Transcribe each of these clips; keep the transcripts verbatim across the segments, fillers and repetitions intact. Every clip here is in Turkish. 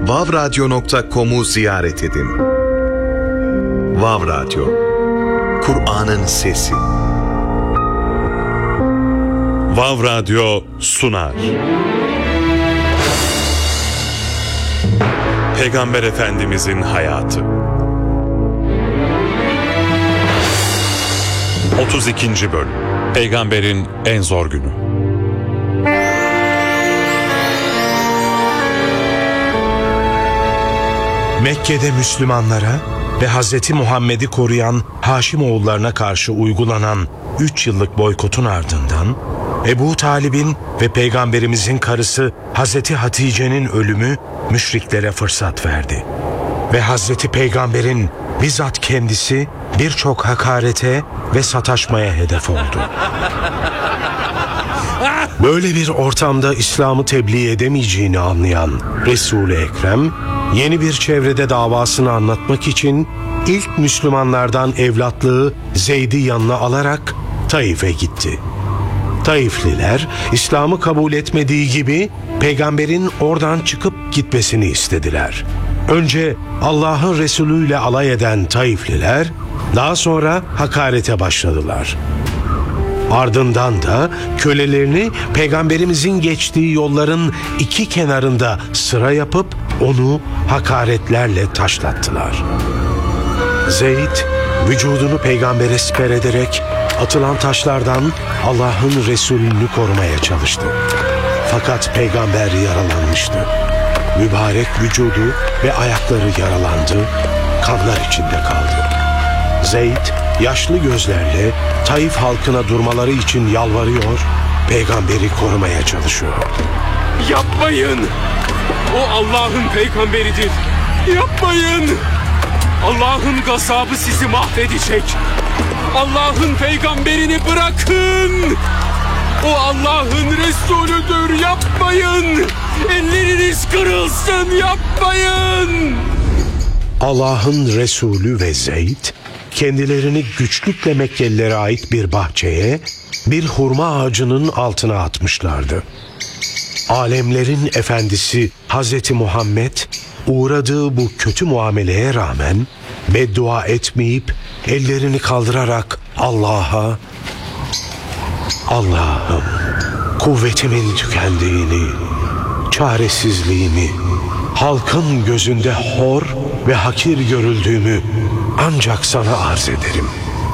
vav radyo nokta com'u ziyaret edin. Vav Radyo, Kur'an'ın sesi. Vav Radyo sunar. Peygamber Efendimizin hayatı. otuz ikinci bölüm. Peygamberin en zor günü. Mekke'de Müslümanlara ve Hazreti Muhammed'i koruyan Haşimoğullarına karşı uygulanan üç yıllık boykotun ardından Ebu Talib'in ve Peygamberimizin karısı Hazreti Hatice'nin ölümü müşriklere fırsat verdi. Ve Hazreti Peygamber'in bizzat kendisi birçok hakarete ve sataşmaya hedef oldu. Böyle bir ortamda İslam'ı tebliğ edemeyeceğini anlayan Resul-i Ekrem, yeni bir çevrede davasını anlatmak için ilk Müslümanlardan evlatlığı Zeyd'i yanına alarak Taif'e gitti. Taifliler İslam'ı kabul etmediği gibi peygamberin oradan çıkıp gitmesini istediler. Önce Allah'ın Resulü ile alay eden Taifliler daha sonra hakarete başladılar. Ardından da kölelerini peygamberimizin geçtiği yolların iki kenarında sıra yapıp onu hakaretlerle taşlattılar. Zeyd vücudunu peygambere siper ederek atılan taşlardan Allah'ın Resulünü korumaya çalıştı. Fakat peygamber yaralanmıştı. Mübarek vücudu ve ayakları yaralandı, kanlar içinde kaldı. Zeyd yaşlı gözlerle Taif halkına durmaları için yalvarıyor, peygamberi korumaya çalışıyor. Yapmayın! O Allah'ın peygamberidir. Yapmayın! Allah'ın gazabı sizi mahvedecek. Allah'ın peygamberini bırakın! O Allah'ın Resulüdür, yapmayın! Elleriniz kırılsın, yapmayın! Allah'ın Resulü ve Zeyd kendilerini güçlükle Mekkelilere ait bir bahçeye, bir hurma ağacının altına atmışlardı. Alemlerin efendisi Hazreti Muhammed uğradığı bu kötü muameleye rağmen beddua etmeyip ellerini kaldırarak Allah'a, Allah'ım kuvvetimin tükendiğini, çaresizliğimi, halkın gözünde hor ve hakir görüldüğümü ancak sana arz ederim.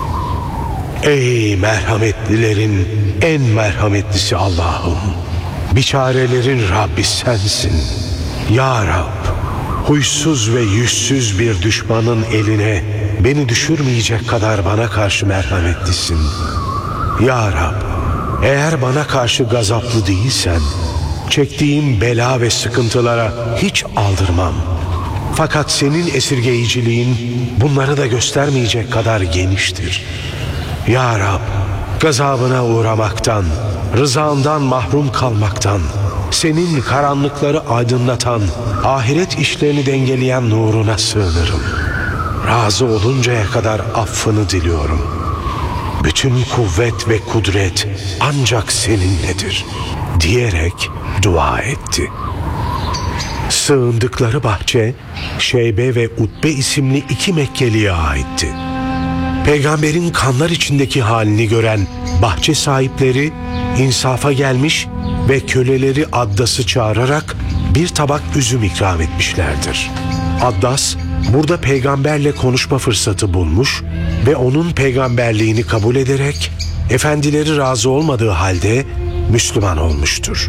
Ey merhametlilerin en merhametlisi Allah'ım, biçarelerin Rabbi sensin. Ya Rab, huysuz ve yüzsüz bir düşmanın eline beni düşürmeyecek kadar bana karşı merhametlisin. Ya Rab, eğer bana karşı gazaplı değilsen, çektiğim bela ve sıkıntılara hiç aldırmam. Fakat senin esirgeyiciliğin bunları da göstermeyecek kadar geniştir. Ya Rab, gazabına uğramaktan, rızandan mahrum kalmaktan, senin karanlıkları aydınlatan, ahiret işlerini dengeleyen nuruna sığınırım. Razı oluncaya kadar affını diliyorum. Bütün kuvvet ve kudret ancak seninledir diyerek dua etti. Sığındıkları bahçe Şeybe ve Utbe isimli iki Mekkeli'ye aitti. Peygamberin kanlar içindeki halini gören bahçe sahipleri insafa gelmiş ve köleleri Addas'ı çağırarak bir tabak üzüm ikram etmişlerdir. Addas burada peygamberle konuşma fırsatı bulmuş ve onun peygamberliğini kabul ederek efendileri razı olmadığı halde Müslüman olmuştur.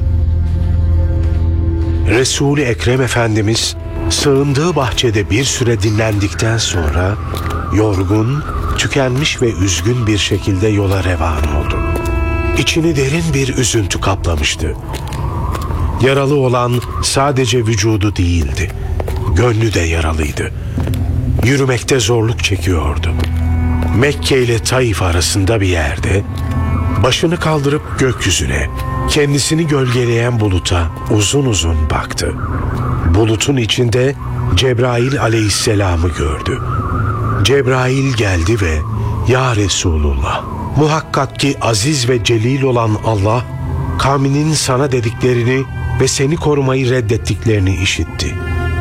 Resul-i Ekrem Efendimiz sığındığı bahçede bir süre dinlendikten sonra yorgun, tükenmiş ve üzgün bir şekilde yola revan oldu. İçini derin bir üzüntü kaplamıştı. Yaralı olan sadece vücudu değildi, gönlü de yaralıydı. Yürümekte zorluk çekiyordu. Mekke ile Taif arasında bir yerde başını kaldırıp gökyüzüne, kendisini gölgeleyen buluta uzun uzun baktı. Bulutun içinde Cebrail aleyhisselamı gördü. Cebrail geldi ve "Ya Resulullah, muhakkak ki aziz ve celil olan Allah, kavminin sana dediklerini ve seni korumayı reddettiklerini işitti.